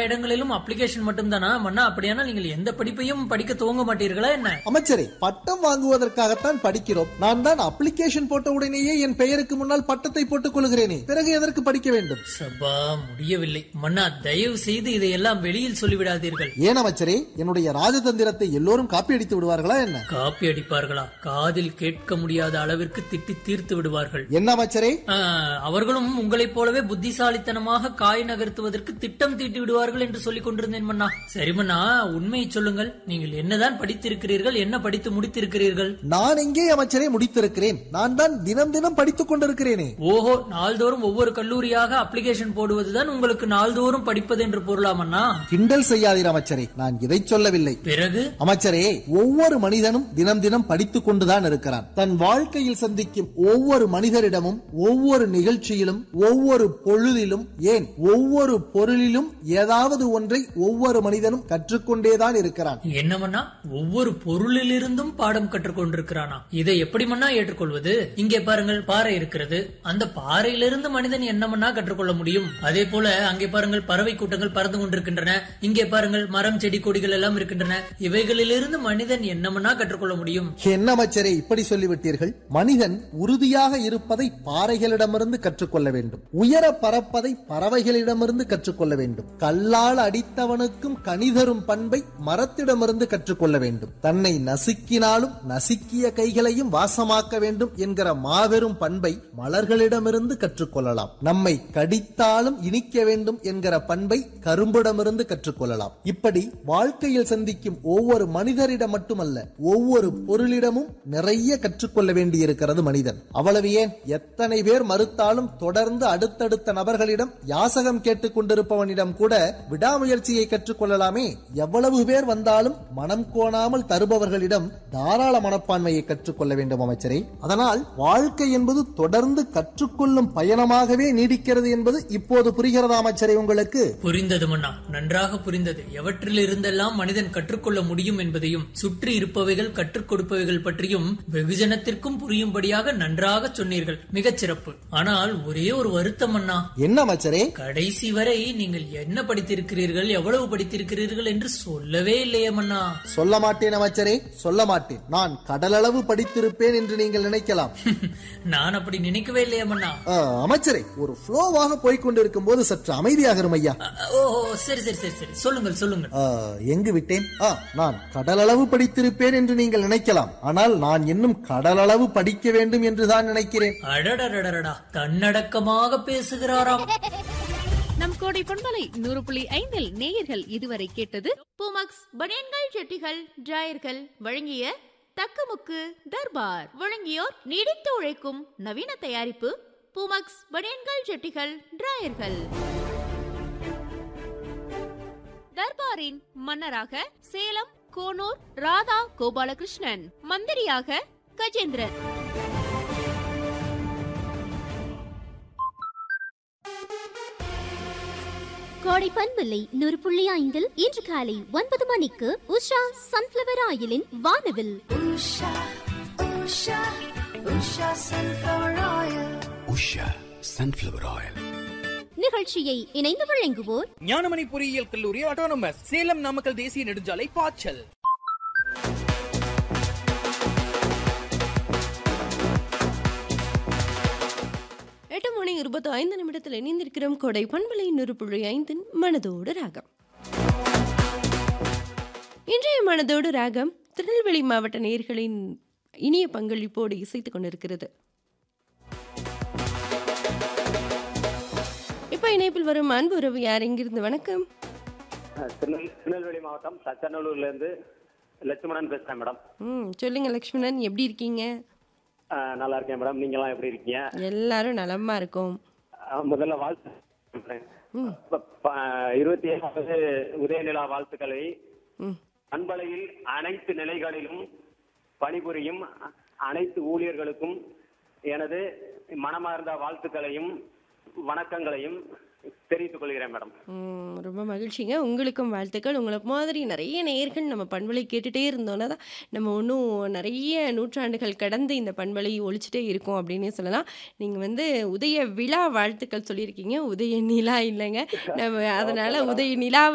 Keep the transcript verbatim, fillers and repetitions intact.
இடங்களிலும் அப்ளிகேஷன் மட்டும் தானா மன்னா? அப்படியானால் நீங்கள் எந்த படிப்பையும் படிக்க துவங்க மாட்டீர்களா என்ன? அமைச்சரே, பட்டம் வாங்குவதற்காகத்தான் படிக்கிறோம். நான் தான் அப்ளிகேஷன் போட்ட உடனேயே என் பெயருக்கு முன்னால் பட்டத்தை போட்டுக் கொள்கிறேனே, பிறகு எதற்கு படிக்க வேண்டும்? சபா, முடியவில்லை மன்னா. தயவு செய்து இதையெல்லாம் வெளியில் சொல்லிவிடாதீர்கள். ஏன் அமைச்சரே, என்னுடைய ராஜதந்திரத்தை எல்லோரும் காப்பி அடித்து விடுவார்களா என்ன? காப்பி அடிப்பார்களா? காதில் கேட்க முடியாத அளவிற்கு திட்டி தீர்த்து விடுவார்கள். என்ன அமைச்சரே? அவர்களும் உங்களைப் போலவே புத்திசாலித்தனமாக காய் நகர்த்துவதற்கு திட்டம் தீட்டி விடுவார்கள் என்று சொல்லிக் கொண்டிருந்தேன் மன்னா. சரி மன்னா, உண்மையை சொல்லுங்கள். நீங்கள் என்னதான் படித்திருக்கிறீர்கள்? என்ன படித்து முடித்திருக்கிறீர்கள்? நான் எங்கே அமைச்சரே முடித்திருக்கிறேன்? நான் தான் தினம் தினம் படித்துக் கொண்டிருக்கிறேனே. ஓஹோ, நாள்தோறும் ஒவ்வொரு கல்லூரியாக அப்ளிகேஷன் போடுவதுதான் உங்களுக்கு நாள்தோறும் படிப்பது என்று பொருளாமண்ணா? கிண்டல் செய்யாதீர் அமைச்சரே, நான் இதை சொல்லவில்லை. பிறகு? அமைச்சரே, ஒவ்வொரு மனிதனும் தினம் தினம் படித்துக் கொண்டுதான் இருக்கிறான். தன் வாழ்க்கையில் சந்திக்கும் ஒவ்வொரு மனிதரிடமும், ஒவ்வொரு நிகழ்ச்சியிலும், ஒவ்வொரு பொழுதிலும், ஏன் ஒவ்வொரு பொருளிலும் ஏதாவது ஒன்றை ஒவ்வொரு மனிதனும் கற்றுக்கொண்டேதான் இருக்கிறான். என்னமண்ணா, ஒவ்வொரு பொருளிலிருந்தும் பாடம் கற்றுக்கொண்டிருக்கிறானா? இதை எப்படி மண்ணா ஏற்றுக்கொள்வது? இங்கே பாருங்கள், பாறை இருக்கிறது. அந்த பாறையிலிருந்து மனிதன் என்னமண்ணா கற்றுக்கொள்ள முடியும்? அதே போல அங்கே பாருங்கள், பறவை கூட்டங்கள் பறந்து கொண்டிருக்கின்றன. இங்கே பாருங்கள், மரம் செடி கொடிகள் எல்லாம் இருக்கின்றன. இவைகளிலிருந்து மனிதன் என்னமண்ணா கற்றுக்கொள்ள முடியும்? என்ன அமைச்சரே இப்படி சொல்லிவிட்டீர்கள்? மனிதன் உறுதியாக இருப்பதை பாறைகளிடமிருந்து கற்றுக்கொள்ள வேண்டும். உயர பறப்பதை பறவைகளிடமிருந்து கற்றுக்கொள்ள வேண்டும். கல்லால் அடித்தவனுக்கும் கனிதரும் பண்பை மரத்திடமிருந்து கற்றுக்கொள்ள வேண்டும். தன்னை நசுக்கினாலும் நசுக்கிய கைகளையும் வாசமாக்க வேண்டும் என்கிற மாபெரும் பண்பை மலர்களிடமிருந்து கற்றுக்கொள்ளலாம். நம்மை கடித்தாலும் இனிக்க வேண்டும் என்கிற பண்பை கரும்பிடமிருந்து கற்றுக்கொள்ளலாம். இப்படி வாழ்க்கையில் சந்திக்கும் ஒவ்வொரு மனிதரிடம் மட்டுமல்ல, ஒவ்வொரு பொருளிடமும் நிறைய கற்றுக்கொள்ள வேண்டியிருக்கிறது மனிதன். அவ்வளவு ஏன், எத்தனை பேர் மறுத்தாலும் தொடர்ந்து அடுத்தடுத்த நபர்களிடம் யாசகம் கேட்டுக் கொண்டிருப்பவனிடம் கூட விடாமுயற்சியை கற்றுக்கொள்ளலாமே. எவ்வளவு பேர் வந்தாலும் மனம் கோணாமல் தருபவர்களிடம் தாராள மனப்பான்மையை கற்றுக்கொள்ள வேண்டும் அமைச்சரே. அதனால் வாழ்க்கை என்பது தொடர்ந்து கற்றுக்கொள்ளும் பயணமாகவே நீடிக்கிறது என்பது இப்போது புரிகிறதா அமைச்சரே உங்களுக்கு? புரிந்தது மன்னா, நன்றாக புரிந்தது. எவற்றில் இருந்தெல்லாம் மனிதன் கற்றுக்கொள்ள முடியும் என்பதையும், சுற்றி இருப்பவைகள் கற்றுக் கொடுப்பவைகள் பற்றியும் வெகுஜனத்திற்கும் புரியும்படியாக நன்றாக சொன்னீர்கள். மிகச் சிறப்பு. ஆனால் ஒரே ஒரு வருத்தம் அண்ணா. என்ன அமைச்சரே? கடைசி வரை நீங்கள் என்ன படித்திருக்கிறீர்கள், எவ்வளவு படித்திருக்கிறீர்கள் என்று சொல்லவே இல்லையே மன்னா. சொல்ல மாட்டேன் அமைச்சரே, சொல்ல மாட்டேன். நான் கடலளவு படித்திருப்பேன் என்று நீங்கள் நினைக்கலாம். நான் அப்படி நினைக்கவே இல்லையே மன்னா. அமைச்சரே, ஒரு ஃப்ளோவாக போய்கொண்டிருக்கும் போது சற்று அமைதியாக ஐயா. ஓ சரி சரி சரி சரி, சொல்லுங்கள் சொல்லுங்கள். எங்கு விட்டேன்? நான் கடலளவு படித்திருப்பேன் என்று நீங்கள் நினைக்கலாம். ஆனால் நான் இன்னும் கடலளவு படிக்க வேண்டும் என்றுதான் நினைக்கிறேன். அடடடடடா, தன்னடக்கமாக பேசுகிறாராம். நம் கோடை பண்பலை நூறு புள்ளி ஐந்தில் நேயர்கள் இதுவரை கேட்டது பூமக்ஸ் பனியன்கள் செட்டிகள் டிராயர்கள் வழங்கிய தக்கமுக்கு தர்பார். வழங்கியோர் நீடித்து உழைக்கும் நவீன தயாரிப்பு பூமக்ஸ் பனியன்கள் செட்டிகள் டிராயர்கள். தர்பாரின் மன்னராக சேலம் கோனூர் ராதா கோபாலகிருஷ்ணன், மந்திரியாக கஜேந்திரன். கோடை பண்பில்லை நூறு புள்ளி ஐந்தில் இன்று காலை ஒன்பது மணிக்கு உஷா சன்ஃபிளவர் ஆயிலின் வானவில். Usha Usha Usha sunflower oil. Usha sunflower oil நிகழ்ச்சியை இணைந்து வழங்குவோர் ஞானமணி பொறியியல் கல்லூரி ஆட்டோனமஸ், சேலம் நாமக்கல் தேசிய நெடுஞ்சாலை பாய்ச்சல். எட்டு மணி இருபத்தி ஐந்து நிமிடத்தில் இணைந்திருக்கிறோம் கோடை பண்பலை நூறு புள்ளி ஐந்தின் மனதோடு ராகம். இன்றைய மனதோடு ராகம் திருநெல்வேலி மாவட்ட நேயர்களின் இனிய பங்களிப்போடு இசைத்துக் கொண்டிருக்கிறது. இப்ப இணைப்பில் வரும் அன்பு உறவு யார், எங்கிருந்து? வணக்கம். திருநெல்வேலி மாவட்டம் தச்சநல்லூர்ல இருந்து லட்சுமணன் பேசுறேன் மேடம். ம் சொல்லுங்க லட்சுமணன், எப்படி இருக்கீங்க? நல்லா இருக்கேன் மேடம், நீங்க எல்லாம் எப்படி இருக்கீங்க? எல்லாரும் நலமா இருக்கும். முதல்ல வாழ்த்து இருபத்தி ஏழாவது உதயநிலா வாழ்த்துக்களை அன்பலையில் அனைத்து நிலைகளிலும் பணிபுரியும் அனைத்து ஊழியர்களுக்கும் எனது மனமார்ந்த வாழ்த்துக்களையும் வணக்கங்களையும் தெரிவித்துக் கொள்கிறேன் மேடம். ரொம்ப மகிழ்ச்சிங்க. உங்களுக்கும் வாழ்த்துக்கள். உங்களை மாதிரி நிறைய நேயர்கள் நம்ம பண்பலை கேட்டுகிட்டே இருந்தோன்னா தான் நம்ம இன்னும் நிறைய நூற்றாண்டுகள் கடந்து இந்த பண்பலை ஒழிச்சிட்டே இருக்கோம் அப்படின்னே சொல்லலாம். நீங்கள் வந்து உதய விழா வாழ்த்துக்கள் சொல்லியிருக்கீங்க, உதய நிலா இல்லைங்க. நம்ம அதனால் உதய நிலா